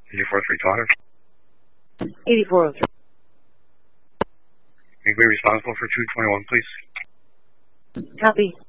84-3 8403. Can you be responsible for 221, please? Copy.